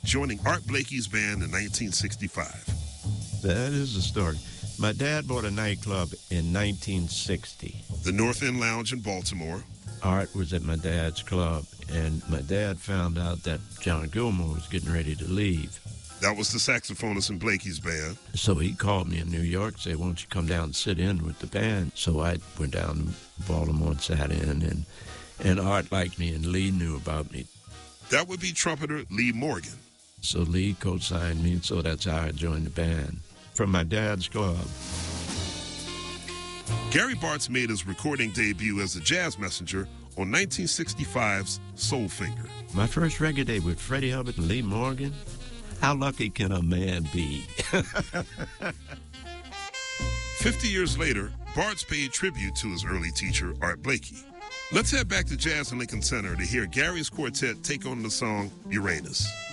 joining Art Blakey's band in 1965. That is the story. My dad bought a nightclub in 1960. The North End Lounge in Baltimore. Art was at my dad's club, and my dad found out that John Gilmore was getting ready to leave. That was the saxophonist in Blakey's band. So he called me in New York, said, won't you come down and sit in with the band? So I went down to Baltimore and sat in, and Art liked me, and Lee knew about me. That would be trumpeter Lee Morgan. So Lee co-signed me, and so that's how I joined the band, from my dad's club. Gary Bartz made his recording debut as a jazz messenger on 1965's Soulfinger. My first reggae day with Freddie Hubbard and Lee Morgan. How lucky can a man be? 50 years later, Bartz paid tribute to his early teacher, Art Blakey. Let's head back to Jazz in Lincoln Center to hear Gary's quartet take on the song Uranus.